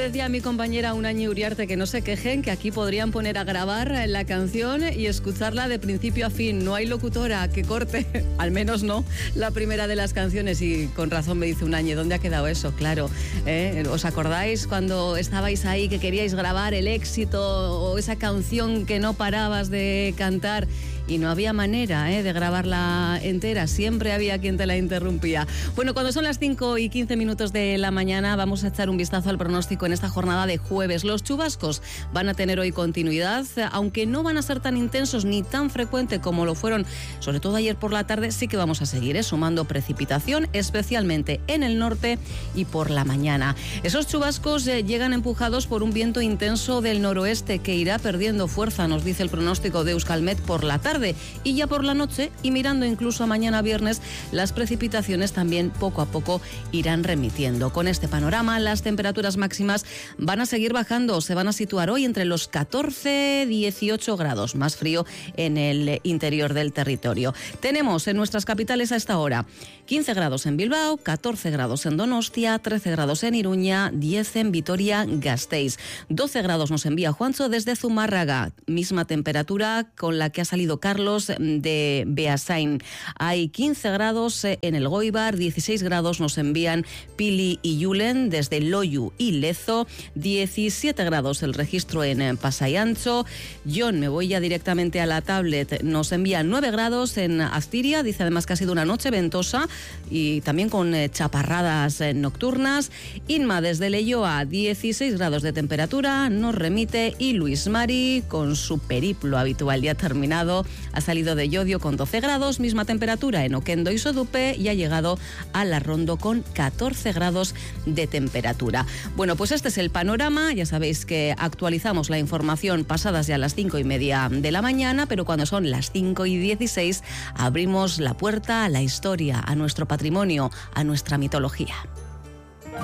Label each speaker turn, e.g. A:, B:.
A: decía a mi compañera Unañi Uriarte que no se quejen, que aquí podrían poner a grabar la canción y escucharla de principio a fin. No hay locutora que corte, al menos no, la primera de las canciones. Y con razón me dice Unañi, ¿dónde ha quedado eso? Claro, ¿os acordáis cuando estabais ahí que queríais grabar el éxito o esa canción que no parabas de cantar? Y no había manera de grabarla entera, siempre había quien te la interrumpía. Bueno, cuando son las 5:15 de la mañana vamos a echar un vistazo al pronóstico en esta jornada de jueves. Los chubascos van a tener hoy continuidad, aunque no van a ser tan intensos ni tan frecuentes como lo fueron, sobre todo ayer por la tarde. Sí que vamos a seguir sumando precipitación, especialmente en el norte y por la mañana. Esos chubascos llegan empujados por un viento intenso del noroeste que irá perdiendo fuerza, nos dice el pronóstico de Euskalmet, por la tarde. Y ya por la noche, y mirando incluso a mañana viernes, las precipitaciones también poco a poco irán remitiendo. Con este panorama, las temperaturas máximas van a seguir bajando. Se van a situar hoy entre los 14-18 grados, más frío en el interior del territorio. Tenemos en nuestras capitales a esta hora 15 grados en Bilbao, 14 grados en Donostia, 13 grados en Iruña, 10 en Vitoria-Gasteiz. 12 grados nos envía Juancho desde Zumárraga, misma temperatura con la que ha salido Carlos de Beasain. Hay 15 grados en el Goibar, 16 grados nos envían Pili y Julen desde Loiu y Lezo, 17 grados el registro en Pasai Ancho. John, me voy ya directamente a la tablet, nos envía 9 grados en Astiria, dice además que ha sido una noche ventosa y también con chaparradas nocturnas. Inma desde Leioa, 16 grados de temperatura, nos remite, y Luis Mari con su periplo habitual ya terminado, ha salido de Llodio con 12 grados, misma temperatura en Oquendo y Sodupe, y ha llegado a La Rondo con 14 grados de temperatura. Bueno, pues este es el panorama. Ya sabéis que actualizamos la información pasadas ya las 5:30 de la mañana, pero cuando son las 5:16 abrimos la puerta a la historia, a nuestro patrimonio, a nuestra mitología.